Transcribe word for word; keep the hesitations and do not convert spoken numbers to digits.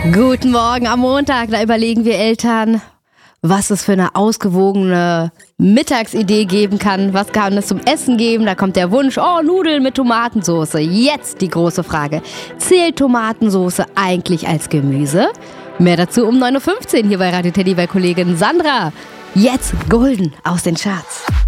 Guten Morgen am Montag, da überlegen wir Eltern, was es für eine ausgewogene Mittagsidee geben kann. Was kann es zum Essen geben? Da kommt der Wunsch, oh, Nudeln mit Tomatensauce. Jetzt die große Frage, zählt Tomatensauce eigentlich als Gemüse? Mehr dazu um neun Uhr fünfzehn hier bei Radio Teddy bei Kollegin Sandra. Jetzt Golden aus den Charts.